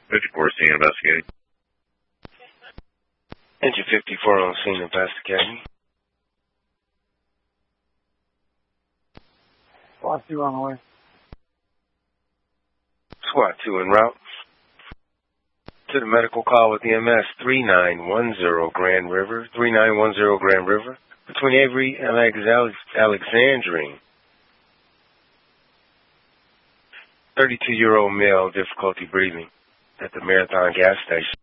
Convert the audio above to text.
54 scene investigate. Engine 54 on scene investigating. SWAT 2 on the way. SWAT 2 en route to the medical call with EMS 3910 Grand River, 3910 Grand River, between Avery and Alexandrine. 32-year-old male, difficulty breathing at the Marathon gas station.